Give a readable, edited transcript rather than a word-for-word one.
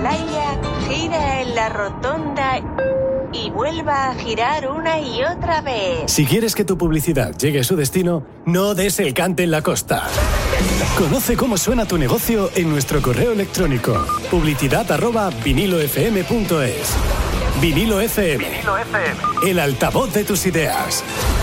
Atalaya, gira en la rotonda y vuelva a girar una y otra vez. Si quieres que tu publicidad llegue a su destino, no des el cante en la costa. Conoce cómo suena tu negocio en nuestro correo electrónico publicidad@vinilofm.es. Vinilo FM, el altavoz de tus ideas.